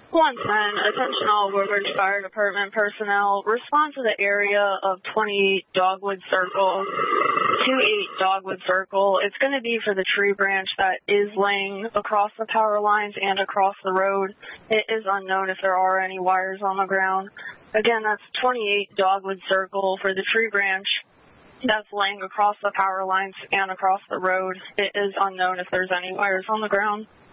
110, attention all Woodbridge Fire Department personnel. Respond to the area of 28 Dogwood Circle, 28 Dogwood Circle. It's going to be for the tree branch that is laying across the power lines and across the road. It is unknown if there are any wires on the ground. Again, that's 28 Dogwood Circle for the tree branch that's laying across the power lines and across the road. It is unknown if there's any wires on the ground.